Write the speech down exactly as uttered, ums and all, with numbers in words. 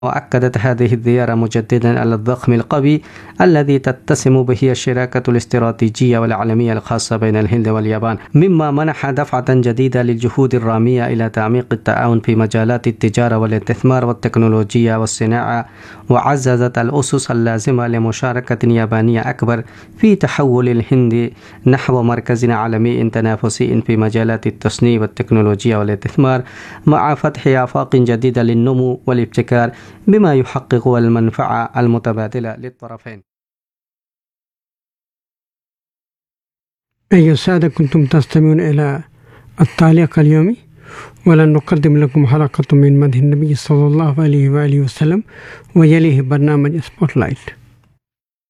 وأكدت هذه الزيارة مجددا على الضخم القوي الذي تتسم به الشراكة الاستراتيجية والعالمية الخاصة بين الهند واليابان، مما منح دفعة جديدة للجهود الرامية إلى تعميق التعاون في مجالات التجارة والاستثمار والتكنولوجيا والصناعة، وعززت الأسس اللازمة لمشاركة يابانية أكبر في تحول الهند نحو مركز عالمي تنافسي في مجالات التصنيع والتكنولوجيا والاستثمار، مع فتح آفاق جديدة للنمو والابتكار بما يحقق المنفعة المتبادلة للطرفين. أيها السادة، كنتم تستمعون إلى التعليق اليومي، ولن نقدم لكم حلقة من مدح النبي صلى الله عليه وآله وسلم، ويليه برنامج سبوت لايت.